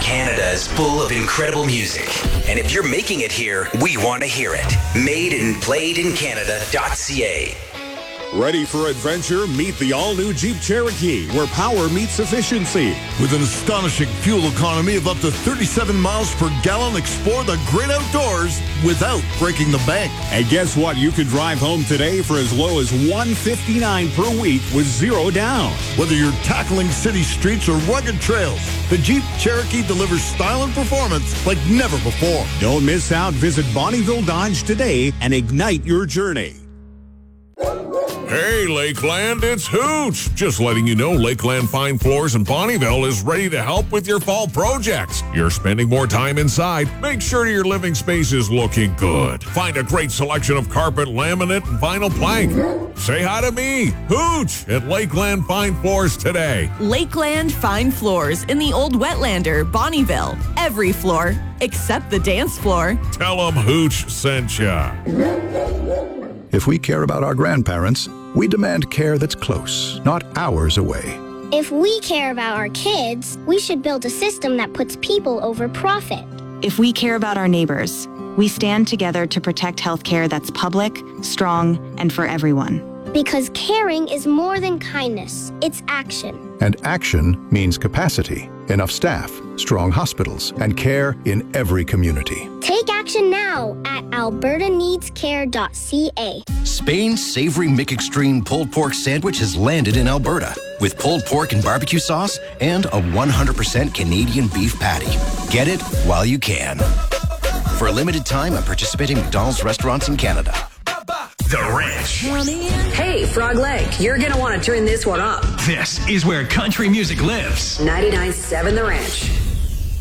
Canada is full of incredible music. And if you're making it here, we want to hear it. Made and played in Canada.ca. Ready for adventure? Meet the all-new Jeep Cherokee, where power meets efficiency. With an astonishing fuel economy of up to 37 miles per gallon, explore the great outdoors without breaking the bank. And guess what? You could drive home today for as low as $159 per week with zero down. Whether you're tackling city streets or rugged trails, the Jeep Cherokee delivers style and performance like never before. Don't miss out. Visit Bonnyville Dodge today and ignite your journey. Hey, Lakeland, it's Hooch. Just letting you know Lakeland Fine Floors in Bonnyville is ready to help with your fall projects. You're spending more time inside. Make sure your living space is looking good. Find a great selection of carpet, laminate, and vinyl plank. Say hi to me, Hooch, at Lakeland Fine Floors today. Lakeland Fine Floors in the Old Wetlander, Bonnyville. Every floor except the dance floor. Tell them Hooch sent ya. If we care about our grandparents, we demand care that's close, not hours away. If we care about our kids, we should build a system that puts people over profit. If we care about our neighbors, we stand together to protect healthcare that's public, strong, and for everyone. Because caring is more than kindness, it's action. And action means capacity, enough staff, strong hospitals, and care in every community. Take action now at albertaneedscare.ca. Spain's savory McExtreme pulled pork sandwich has landed in Alberta with pulled pork and barbecue sauce and a 100% Canadian beef patty. Get it while you can. For a limited time at participating McDonald's restaurants in Canada. The Ranch. Hey, Frog Lake, you're going to want to turn this one up. This is where country music lives. 99.7 The Ranch.